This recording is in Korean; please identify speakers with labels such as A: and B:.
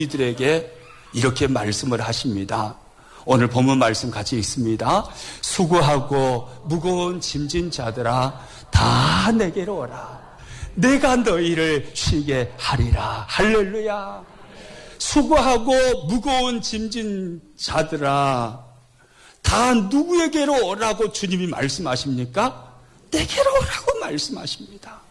A: 이들에게 이렇게 말씀을 하십니다. 오늘 본문 말씀 같이 읽습니다. 수고하고 무거운 짐진 자들아 다 내게로 오라. 내가 너희를 쉬게 하리라. 할렐루야. 수고하고 무거운 짐진 자들아 다 누구에게로 오라고 주님이 말씀하십니까? 내게로 오라고 말씀하십니다.